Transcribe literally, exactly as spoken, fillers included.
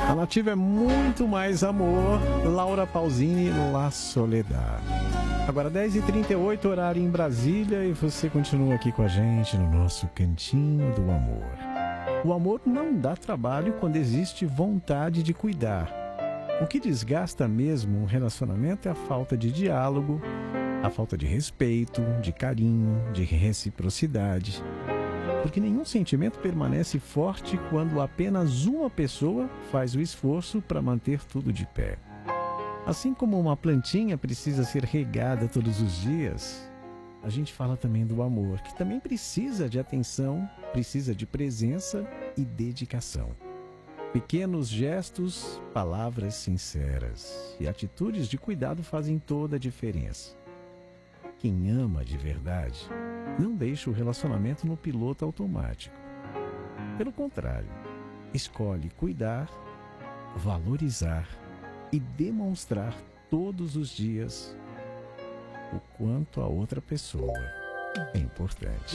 A Nativa é muito mais amor. Laura Pausini, La Soledad. Agora dez e trinta e oito, horário em Brasília, e você continua aqui com a gente no nosso Cantinho do Amor. O amor não dá trabalho quando existe vontade de cuidar. O que desgasta mesmo um relacionamento é a falta de diálogo, a falta de respeito, de carinho, de reciprocidade. Porque nenhum sentimento permanece forte quando apenas uma pessoa faz o esforço para manter tudo de pé. Assim como uma plantinha precisa ser regada todos os dias, a gente fala também do amor, que também precisa de atenção, precisa de presença e dedicação. Pequenos gestos, palavras sinceras e atitudes de cuidado fazem toda a diferença. Quem ama de verdade não deixa o relacionamento no piloto automático. Pelo contrário, escolhe cuidar, valorizar e demonstrar todos os dias o quanto a outra pessoa é importante.